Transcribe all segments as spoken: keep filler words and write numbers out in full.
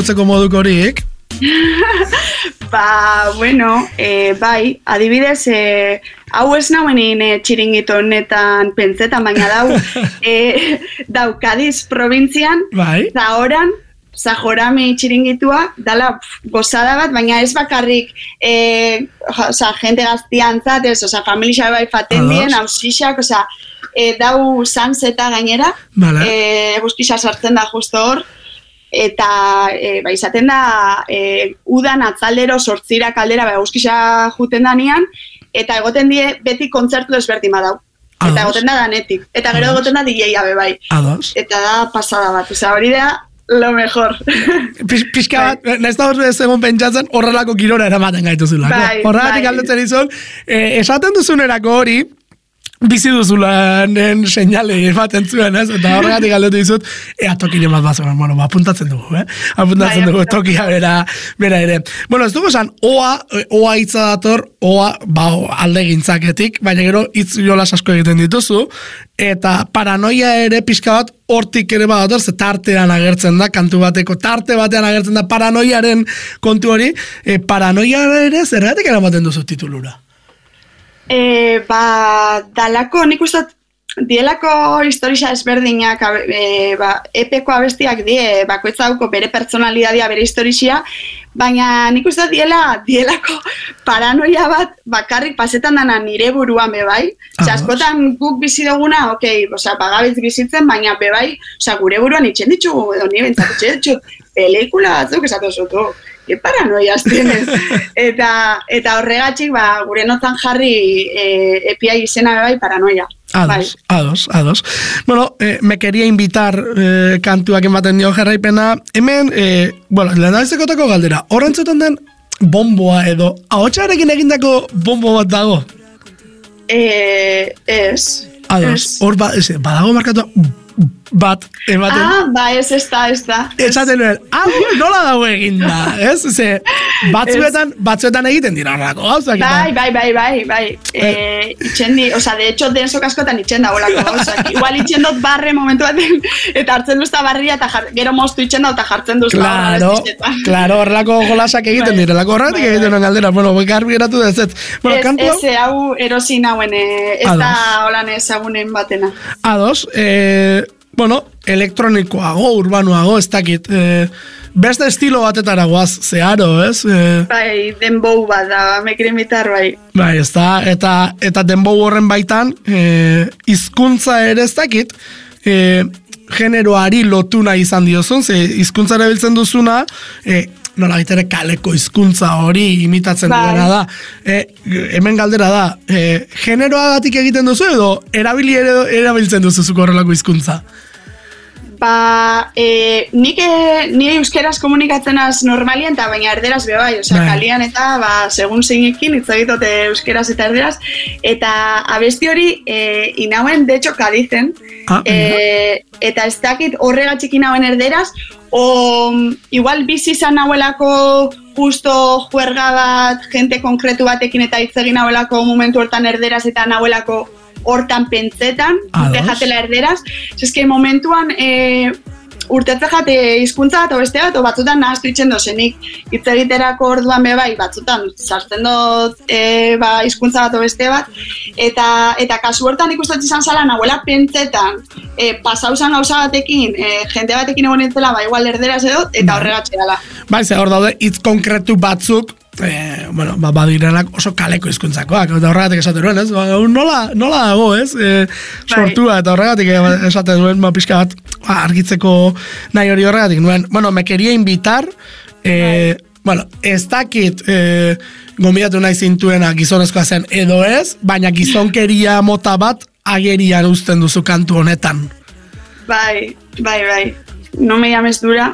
sortzeko moduk horiek? Ba, bueno, eh, bai, adibidez, eh, hau ez nauen eh, txiringito honetan pentsetan, baina dau, eh, dau Kadiz provintzian, bai. Zahoran, Zahorami txiringitua, dala pf, gozada bat, baina ez bakarrik eh, oza, jente gaztiantzat, ez, oza, familia bai faten dien, hausixak, oza, eh, dau zanzeta gainera, vale. eh, eguzkisa sartzen da justo hor, eta e, ba, izaten da e, udan atzaldero sortzira kaldera ba, eguzkisa juten danean, eta egoten die beti kontzertu desberdin badau. Eta Ados. egoten da danetik. Eta gero Ados. egoten da D J abe bai. Ados. Eta da pasada bat. Osa, hori da lo mejor. Pis, pixka bat, nahiz da hor ez egon pentsatzen horrelako kirora eramaten gaituzulako. Bai, horregatik bai. aldetzen izun, eh, esaten duzunerako hori, bizi duzulanen seinale ematen zuen, ez? Eta horregatik galdetu dizut, ea tokiren bat bazen, bueno, ba, apuntatzen dugu, eh? Apuntatzen Bai, dugu tokia bera, bera ere. Bueno, ez dugu esan, oa, oa hitza dator, oa, ba, alde gintzaketik, baina gero hitz jolas asko egiten dituzu, eta paranoia ere pixka bat hortik ere badator, ze tartean agertzen da, kantu bateko tarte batean agertzen da paranoiaren kontu hori, e, paranoia ere zergatik eramaten duzu titulura? E, ba, dalako, nik uste dielako historia ezberdinak e, ba, epeko abestiak die, bakoitza dauko bere personalidadia, bere historia, baina nik uste diela dielako paranoia bat bakarrik pasetan dana nire buruan bebai. Osa, askotan guk bizi duguna, okei, osa, bagabitz bizitzen, baina bebai, osa, gure buruan itxen ditugu, edo nire bentzat itxen ditut, pelikula batzuk esatu zutu. E paranoiaz tienes. eta, eta horregatxik, ba, gure notan jarri e, epia izena bai paranoia. Ados, bai. ados, ados. Bueno, eh, me quería invitar eh, kantuak ematen dio jarraipena. Hemen, eh, bueno, lehendabizekotako galdera, horrentzutan den bomboa edo, ahotsarekin egindako bombo bat dago? Eh, ez. Ados, hor ba, ez, badago markatu bat ematen. Ah, ba, ez ez da, ez da. Esaten nuen, ah, nola dago eginda, ez? Ze, batzuetan, batzuetan egiten dira horrako gauzak. Bai, bai, bai, bai, bai. Eh, itxen di, oza, de hecho, densok askotan itxen da bolako gauzak. Igual itxen dut barre momentu baten, eta hartzen duzta barria, eta jar, gero moztu itxen da, eta jartzen duzta. Claro, claro, horrelako golasak egiten bai, direlako horretik bai, egiten bai. nuen galdera. Bueno, garbi geratu da ez ez. Bueno, ez, kantu hau... ez, hau erosin hauen, eh, ez da holan ezagunen batena. Ados, eh, bueno, elektronikoago, urbanoago, ez dakit. Eh, beste estilo batetara goaz, zeharo, ez? Eh, bai, denbou bat da, mekri imitar, bai. bai, ez da, eta, eta denbou horren baitan, eh, hizkuntza ere ez dakit, eh, generoari lotuna izan diozun, ze hizkuntza erabiltzen duzuna, eh, nola ere kaleko hizkuntza hori imitatzen bai. duena da. E, hemen galdera da, e, generoagatik egiten duzu edo erabili ere erabiltzen duzu zuko horrelako hizkuntza? Ba, e, nik e, nire euskeraz komunikatzen az normalien, eta baina erderaz be bai, osea, bai. kalian eta, ba, segun zeinekin, hitz egitote euskeraz eta erderaz, eta abesti hori, e, inauen, de hecho, Kadizen, ah, e, eta ez dakit horregatxik inauen erderaz, o, igual bizi izan nahuelako justo juerga bat, jente konkretu batekin eta hitz egin nahuelako momentu hortan erderaz eta nahuelako hortan pentsetan, urte jatela erderaz, eske momentuan e, urtetze jate hizkuntza bat o beste bat, o batzutan nahaztu itxen dozenik hitz egiterako orduan be bai, batzutan sartzen dut e, ba, hizkuntza bat o beste bat, eta, eta kasu hortan ikustot izan zala nahuela pentsetan, e, pasauzan gauza batekin, e, jende batekin egon nintzela, ba, igual erderaz edo, eta horregatxe dala. Bai, ze hor daude hitz konkretu batzuk, Eh, bueno, ba, badirenak oso kaleko hizkuntzakoak, eta horregatik esaten duen, ez? Ba, nola, nola dago, ez? E, sortua, eta horregatik esaten duen, ba, pixka bat, ba, argitzeko nahi hori horregatik nuen. Bueno, me quería invitar, eh, bueno, ez dakit eh, gombidatu nahi zintuena gizonezkoa zen edo ez, baina gizonkeria mota bat agerian uzten duzu kantu honetan. Bai, bai, bai. No me llames dura.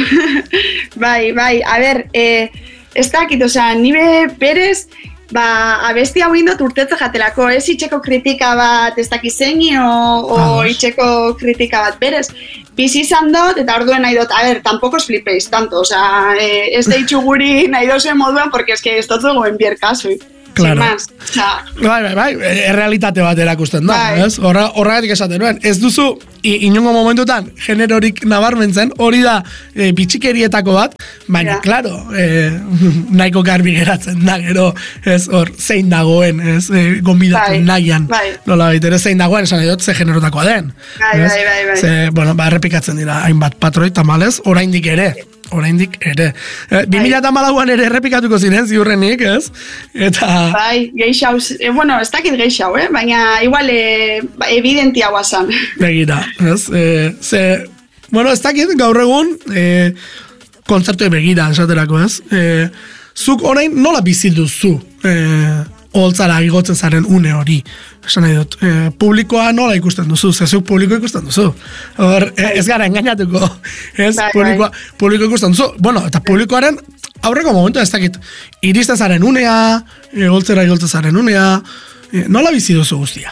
bai, bai, a ber, eh, ez dakit, osea, nire berez, ba, abesti hau indot urtetze jatelako, ez itxeko kritika bat, ez dakit zeini, o, o itxeko kritika bat, berez, bizi izan dut, eta orduen nahi dut, a ber, tampoko os flipeiz, tanto, osea, eh, ez deitxu guri nahi dozen moduan, porque es que ez dut zegoen bier kasui. Claro. Sin más. Osa, bai, bai, bai, errealitate bat erakusten da, bai. ez? Horra, horregatik esaten nuen. Ez duzu, inongo momentutan, generorik nabarmentzen, hori da e, bitxikerietako bat, baina, Ja. claro, e, nahiko garbi geratzen da, gero, ez, hor, zein dagoen, ez, e, gonbidatu Bai, nahian, bai. nola baita, zein dagoen, esan edot, ze generotakoa den. Bai, ez? bai, bai, bai. Ze, bueno, ba, errepikatzen dira, hainbat patroi, tamalez, oraindik ere, oraindik ere. E, bi mila hamalauan ere errepikatuko ziren, ziurrenik, ez? Eta... Bai, geixau, eh, bueno, ez dakit geixau, eh? Baina igual eh, ba, evidentia guazan. Begira, ez? E, ze, bueno, ez dakit, gaur egun, e, kontzertu begira, esaterako, ez? E, zuk orain nola bizildu zu, e, holtzara igotzen zaren une hori? Esan nahi dut, e, publikoa nola ikusten duzu, zezuk publiko ikusten duzu. Hor, e, ez gara engainatuko, ez? Bai, Publikoa, publiko ikusten duzu. Bueno, eta publikoaren aurreko momentu ez dakit, iristen zaren unea, e, holtzera igotzen zaren unea, e, nola bizi duzu guztia?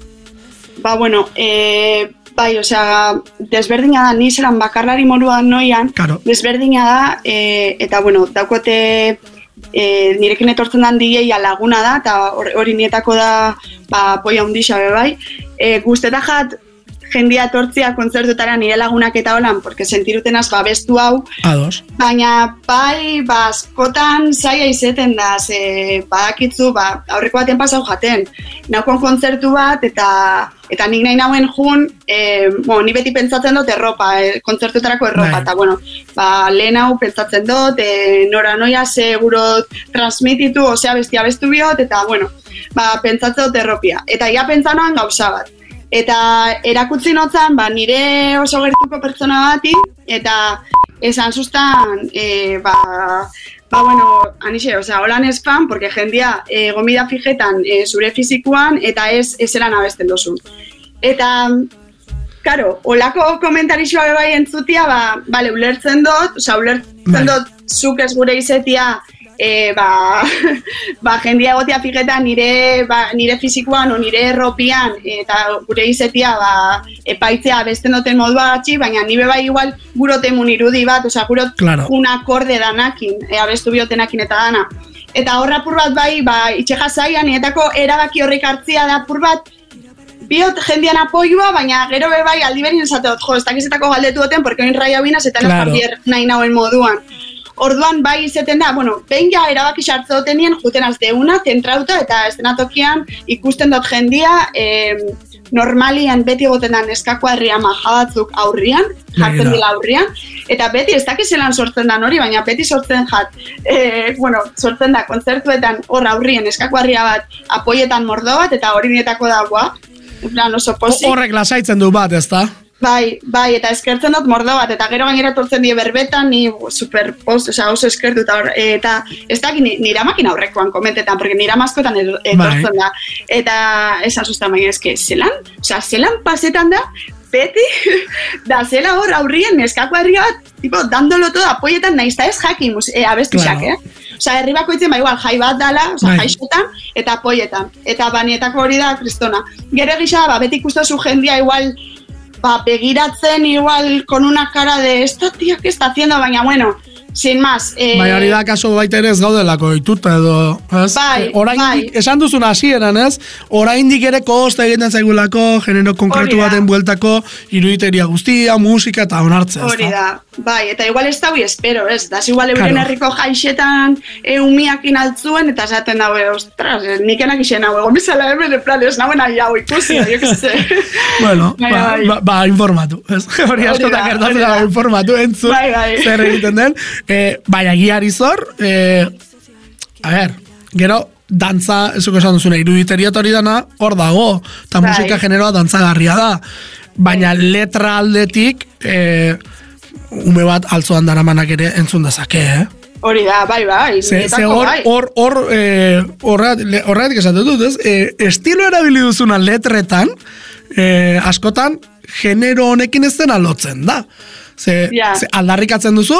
Ba, bueno, eh, bai, osea, desberdina da, ni zelan bakarlari moruan noian, Claro. desberdina da, eh, eta, bueno, daukote eh, nirekin etortzen dan D J-a laguna da, eta hor- hori nietako da, ba, poia hundixa be bai, eh, guzteta jat, jendia etortzia kontzertutara nire lagunak eta holan, porque sentirutenaz babestu hau, Ados. baina bai, ba, askotan zaila izeten da, ze badakitzu, ba, aurreko baten pasau jaten. Naukon kontzertu bat, eta eta nik nahi nauen jun, e, bueno, ni beti pentsatzen dut erropa, e, kontzertutarako erropa, Bai. eta bueno, ba, lehen hau pentsatzen dut, e, nora noia seguro transmititu, osea bestia bestu biot, eta bueno, ba, pentsatzen dut erropia. Eta ja pentsanoan gauza bat. Eta erakutzi notzan, ba, nire oso gertuko pertsona bati, eta esan sustan, e, ba, ba, bueno, anixe, osea, holan espan, porque jendia e, gomida fijetan e, zure fizikuan, eta ez ezelan abesten dozun. Eta, karo, olako komentarixoa bai entzutia, ba, bale, ulertzen dut, osea, ulertzen Bai. dut, zuk ez gure izetia, E, ba, ba, jendia egotia fijetan nire, ba, nire fizikoan o nire erropian eta gure izetia ba, epaitzea besten duten modua gatxi, baina nire bai igual gurotemun irudi bat, osea, gurot Claro. un akorde danakin, e, abestu biotenakin eta dana. Eta horra apur bat bai, ba, itxeja zaian, nietako erabaki horrek hartzia da apur bat, biot jendian apoioa, baina gero be bai aldi berin esateot, jo, ez dakizetako galdetu duten, porque oin raia binaz eta Claro. claro. nahi nauen moduan. Orduan bai izeten da, bueno, behin ja erabaki sartze dutenien, juten azdeuna, zentrauta, eta estenatokian ikusten dut jendia, eh, normalian beti egoten da neskako herria maja batzuk aurrian, jartzen Begira. dila aurrian, eta beti ez dakizelan sortzen da hori, baina beti sortzen jat, eh, bueno, sortzen da kontzertuetan hor aurrien neskako herria bat, apoietan mordo bat, eta hori nietako dagoa, en plan oso pozik. Horrek lasaitzen du bat, ezta? Bai, bai, eta eskertzen dut mordo bat, eta gero gainera tortzen die berbetan, ni super post, osea, oso eskertu, eta, hor- eta ez dakit ni- nire makin aurrekoan komentetan, porque nire maskotan edo- etortzen Bai. da, eta esan sustan baina eske, zelan, osea, zelan pasetan da, beti, da zela hor aurrien neskako herri bat, tipo, dandolo todo apoietan, nahiz eta ez jakin, e, abestixak, Claro. eh? Osea, herri bakoitzen, ba, igual, jai bat dala, osea, Bai. jaixotan, eta apoietan, eta banietako hori da kristona. Gero gisa, ba, beti ikustozu jendia, igual, ba, begiratzen igual con una cara de esta tía que está haciendo, baina bueno, sin más. Eh, Baina hori da kaso baita ere ez gaudelako ituta edo, ez? Bai, Oraindik, bai. esan duzun hasieran, ez? Oraindik ere kosta egiten zaigulako, genero konkretu Hori da. baten bueltako, iruditeria guztia, musika eta onartzea, Hori ezta? da, bai, eta igual ez daui espero, ez? Da, igual euren Claro. herriko jaixetan e, umiakin altzuen, eta esaten daue, ostras, eh, nik enak isen hau, egon bizala hemen, en plan, ez nauen ahi hau ikusi, jo que se. Bueno, Bai, ba, bai. ba, ba, informatu, ez? Hori Hori askotan da, gertatzen hori da, da. informatu, entzun, Bai, bai. zer egiten den. E, baina giari zor, e, a ber, gero, dantza, ezuko esan duzuna, iruditeria eta hori dana, hor dago, eta Bai. musika generoa dantzagarria da. Baina letra aldetik, e, ume bat altzoan daramanak ere entzun dezake, eh? Hori da, bai, bai, Ze, ze nietako, hor, bai. hor, hor, e, horregatik horregatik esaten dut, ez? E, estilo erabili duzuna letretan, e, askotan, genero honekin ez dena lotzen da. Ze, Ja. ze aldarrikatzen duzu,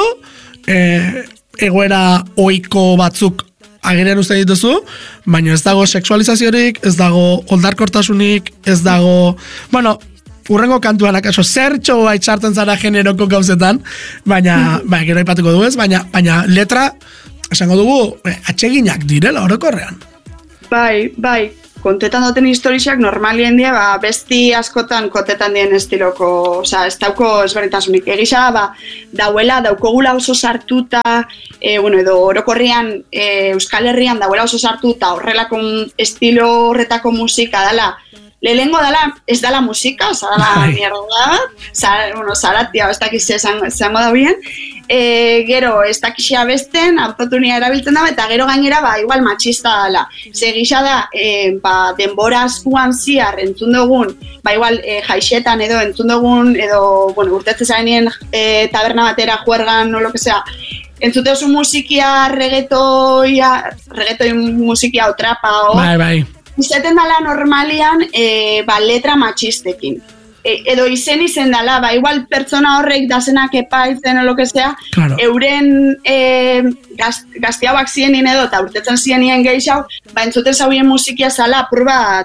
e, egoera ohiko batzuk agerian uste dituzu, baina ez dago sexualizaziorik, ez dago oldarkortasunik, ez dago, bueno, urrengo kantuan akaso zertxo baitxartzen zara generoko gauzetan, baina, baina gero aipatuko du ez, baina, baina letra, esango dugu, eh, atseginak direla orokorrean. Bai, bai, kontetan duten historiak normalien dia, ba, besti askotan kontetan dien estiloko, oza, ez dauko ezberdintasunik. Egisa, ba, dauela, daukogula oso sartuta, e, bueno, edo orokorrian e, Euskal Herrian dauela oso sartuta, horrelako estilo horretako musika dala, lehengo dala, ez dala musika, oza, dala mierda, zara, bueno, zaratia, ez dakiz zango da bien, e, gero, ez dakizia besten, autotunia erabiltzen da, eta gero gainera, ba, igual matxista dala. Segisa da, e, ba, denbora askuan ziar entzun dugun, ba, igual, e, jaixetan edo entzun dugun, edo, bueno, urtetze zainien e, taberna batera, juergan, o lo que sea, entzute oso musikia, reggaetoia, reggaetoi musikia, o trapa, o... Bai, bai. Izaten dala normalian e, ba, letra matxistekin. E, edo izen izen dala, ba, igual pertsona horrek dazenak epaitzen o lo que sea, claro. Euren e, gaz, gaztiauak zienien edo, eta urtetzen zienien gehiago, ba, entzuten zauen musikia zala apur bat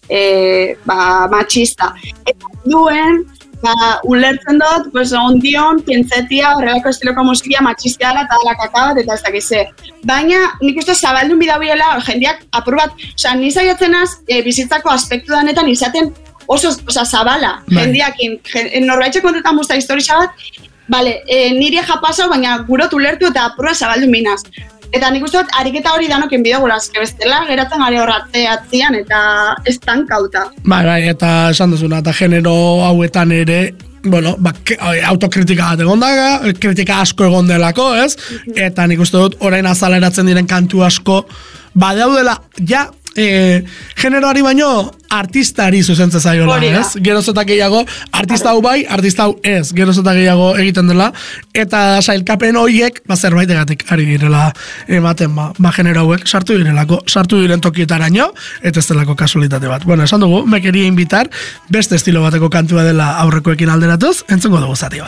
e, ba, matxista. Eta duen, ba, ulertzen dut, pues, ondion, pentsetia, horrelako estiloko musikia matxistea dela eta dela kakabat, eta ez dakize. Baina, nik uste zabaldun bidabiela, jendeak apur bat, oza, nizaiatzenaz, e, bizitzako aspektu danetan izaten oso, oza, zabala, jendeakin, jen, norbaitxe kontetan musta historia bat, bale, e, niri japasau, baina gurot ulertu eta apur bat zabaldun binaz. Eta nik uste dut, ariketa hori danokin bidegula, azke bestela, geratzen gari horratze atzian, eta ez tankauta. Bai, bai, eta esan duzuna, eta genero hauetan ere, bueno, ba, autokritika bat egon daga, kritika asko egon delako, ez? Eta nik uste dut, orain azaleratzen diren kantu asko, badaudela, ja, e, generoari baino artistari zuzentzen zaiola, ez? Geroz eta gehiago, artista hau bai, artista hau ez, geroz eta gehiago egiten dela, eta sailkapen horiek, ba, zerbaitegatik ari direla ematen, ba, ba genero hauek, sartu direlako, sartu diren tokietaraino, eta ez delako kasualitate bat. Bueno, esan dugu, me quería invitar, beste estilo bateko kantua dela aurrekoekin alderatuz, entzungo dugu zati bat.